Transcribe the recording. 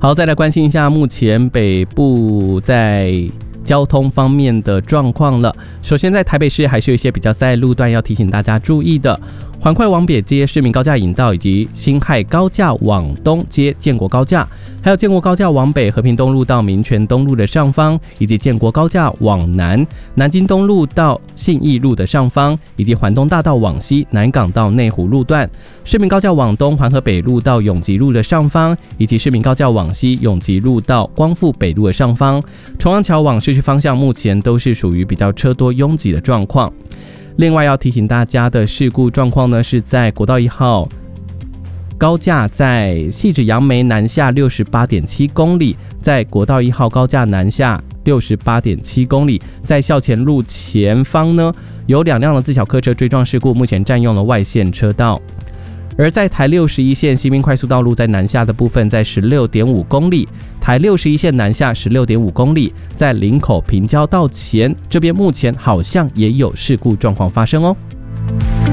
好，再来关心一下目前北部在交通方面的状况了。首先在台北市还是有一些比较塞的路段要提醒大家注意的，环快往北街市民高架引道，以及辛亥高架往东接建国高架，还有建国高架往北和平东路到民权东路的上方，以及建国高架往南南京东路到信义路的上方，以及环东大道往西南港到内湖路段，市民高架往东环河北路到永吉路的上方，以及市民高架往西永吉路到光复北路的上方。重阳桥往市区方向目前都是属于比较车多拥挤的状况。另外要提醒大家的事故状况呢，是在国道1号高架在汐止杨梅南下 68.7 公里，在国道1号高架南下 68.7 公里，在校前路前方呢有2辆的自小客车追撞事故，目前占用了外线车道。而在台61线西滨快速道路在南下的部分，在 16.5 公里，台61线南下 16.5 公里，在林口平交道前这边目前好像也有事故状况发生哦。